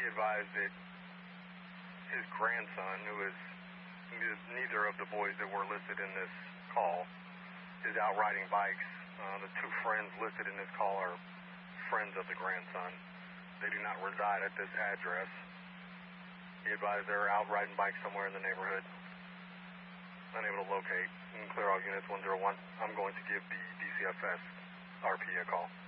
advised that his grandson, who is neither of the boys that were listed in this call, is out riding bikes. The two friends listed in this call are friends of the grandson. They do not reside at this address. He advised they're out riding bikes somewhere in the neighborhood. Unable to locate. And clear all units 101. I'm going to give the DCFS RP a call.